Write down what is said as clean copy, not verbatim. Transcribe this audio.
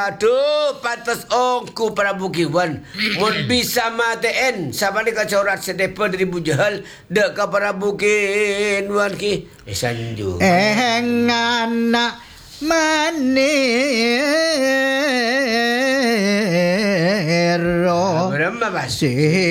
Aduh, pantas ongku Prabu Kiwan. Mun bisa mateen, sama ni kacorat sedepa dari Bujahal, dek ka Prabu Kiwan ki. Sanju. Anak manero. Berapa, Mas?